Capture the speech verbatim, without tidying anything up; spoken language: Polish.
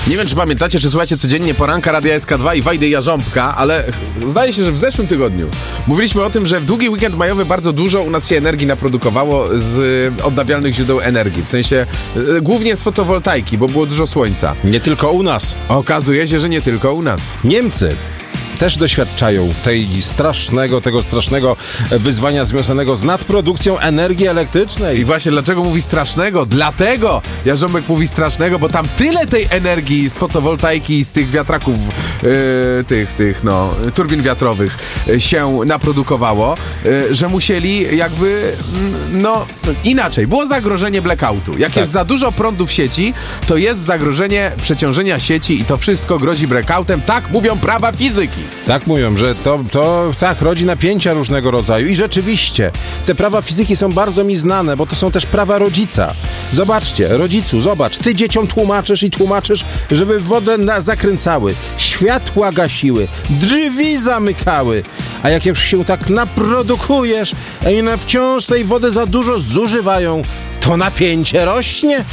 Nie wiem, czy pamiętacie, czy słuchacie codziennie poranka Radia S K dwa i Wajdy Jarząbka, ale zdaje się, że w zeszłym tygodniu mówiliśmy o tym, że w długi weekend majowy bardzo dużo u nas się energii naprodukowało z odnawialnych źródeł energii. W sensie y, głównie z fotowoltaiki, bo było dużo słońca. Nie tylko u nas. Okazuje się, że nie tylko u nas. Niemcy też doświadczają tej strasznego, tego strasznego wyzwania związanego z nadprodukcją energii elektrycznej. I właśnie dlaczego mówi strasznego? Dlatego Jarząbek mówi strasznego, bo tam tyle tej energii z fotowoltaiki i z tych wiatraków, yy, tych, tych, no, turbin wiatrowych yy, się naprodukowało, yy, że musieli jakby, mm, no, inaczej. Było zagrożenie blackoutu. Jak Tak. jest za dużo prądu w sieci, to jest zagrożenie przeciążenia sieci i to wszystko grozi blackoutem. Tak mówią prawa fizyki. Tak mówią, że to, to tak, rodzi napięcia różnego rodzaju. I rzeczywiście, te prawa fizyki są bardzo mi znane, bo to są też prawa rodzica. Zobaczcie, rodzicu, zobacz, ty dzieciom tłumaczysz i tłumaczysz, żeby wodę na- zakręcały, światła gasiły, drzwi zamykały. A jak już się tak naprodukujesz, a one wciąż tej wody za dużo zużywają, to napięcie rośnie.